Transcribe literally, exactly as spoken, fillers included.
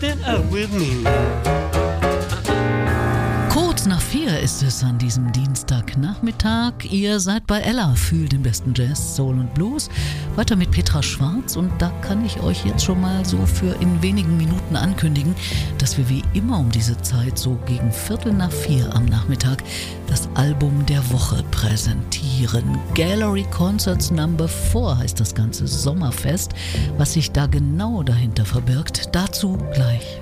then out with me. Kurz nach vier ist es an diesem Dienstagnachmittag. Ihr seid bei Ella, fühlt den besten Jazz, Soul und Blues. Weiter mit Petra Schwarz und da kann ich euch jetzt schon mal so für in wenigen Minuten ankündigen, dass wir wie immer um diese Zeit, so gegen Viertel nach vier am Nachmittag, das Album der Woche präsentieren. Gallery Concerts Number vier heißt das ganze Sommerfest. Was sich da genau dahinter verbirgt, dazu gleich.